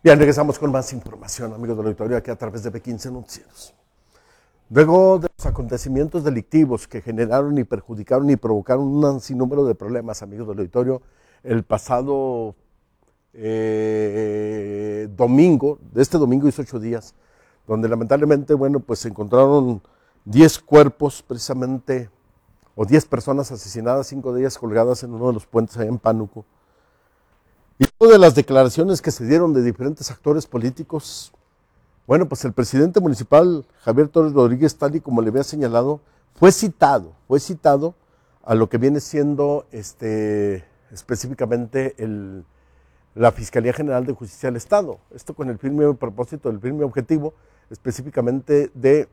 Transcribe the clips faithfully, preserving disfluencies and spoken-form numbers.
Bien, regresamos con más información, amigos del auditorio, aquí a través de B quince Noticieros. Luego de los acontecimientos delictivos que generaron y perjudicaron y provocaron un sinnúmero de problemas, amigos del auditorio, el pasado eh, domingo, de este domingo hizo ocho días, donde lamentablemente, bueno, pues se encontraron diez cuerpos precisamente, o diez personas asesinadas, cinco de ellas colgadas en uno de los puentes allá en Pánuco. Y luego de las declaraciones que se dieron de diferentes actores políticos, bueno, pues el presidente municipal, Javier Torres Rodríguez, tal y como le había señalado, fue citado, fue citado a lo que viene siendo este, específicamente el, la Fiscalía General de Justicia del Estado. Esto con el firme propósito, el firme objetivo, específicamente de,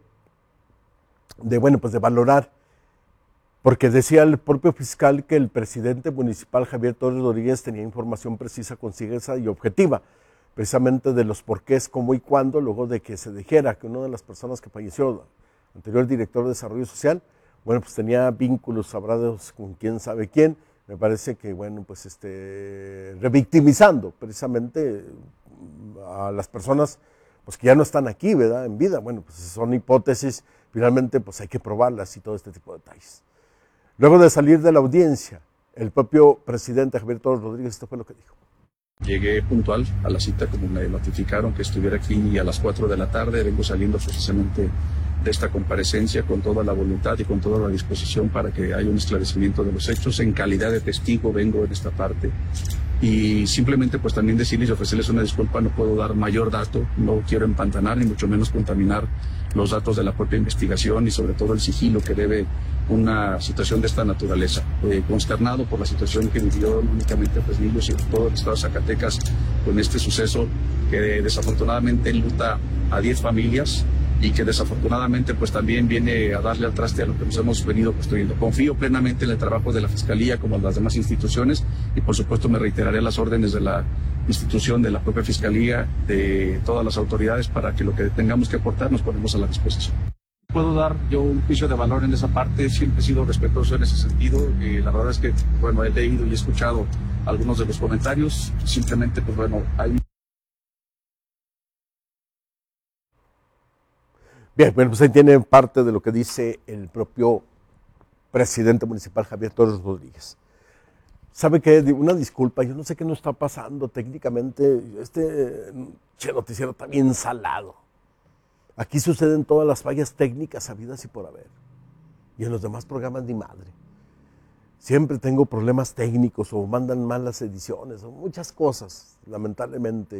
de, bueno, pues de valorar, porque decía el propio fiscal que el presidente municipal, Javier Torres Rodríguez, tenía información precisa, concisa y objetiva, precisamente de los porqués, cómo y cuándo, luego de que se dijera que una de las personas que falleció, anterior director de Desarrollo Social, bueno, pues tenía vínculos sabrados con quién sabe quién. Me parece que, bueno, pues este, revictimizando precisamente a las personas pues que ya no están aquí, ¿verdad?, en vida. Bueno, pues son hipótesis, finalmente pues hay que probarlas y todo este tipo de detalles. Luego de salir de la audiencia, el propio presidente Javier Torres Rodríguez, esto fue lo que dijo. Llegué puntual a la cita como me notificaron que estuviera aquí a las cuatro de la tarde. Vengo saliendo precisamente de esta comparecencia con toda la voluntad y con toda la disposición para que haya un esclarecimiento de los hechos. En calidad de testigo vengo en esta parte y simplemente pues también decirles y ofrecerles una disculpa. No puedo dar mayor dato, no quiero empantanar ni mucho menos contaminar los datos de la propia investigación y sobre todo el sigilo que debe una situación de esta naturaleza. Eh, consternado por la situación que vivió no únicamente Fresnillo, sino todo el estado de Zacatecas con este suceso que desafortunadamente enluta a diez familias y que desafortunadamente pues también viene a darle al traste a lo que nos hemos venido construyendo. Confío plenamente en el trabajo de la Fiscalía como las demás instituciones y por supuesto me reiteraré las órdenes de la institución, de la propia Fiscalía, de todas las autoridades para que lo que tengamos que aportar nos ponemos a la disposición. Puedo dar yo un juicio de valor en esa parte, siempre he sido respetuoso en ese sentido. Eh, la verdad es que, bueno, he leído y he escuchado algunos de los comentarios, simplemente, pues bueno, hay... Bien, bueno, pues ahí tienen parte de lo que dice el propio presidente municipal Javier Torres Rodríguez. ¿Sabe qué? Una disculpa, yo no sé qué nos está pasando técnicamente, este che, noticiero está bien salado. Aquí suceden todas las fallas técnicas habidas y por haber. Y en los demás programas ni madre. Siempre tengo problemas técnicos o mandan malas ediciones o muchas cosas, lamentablemente.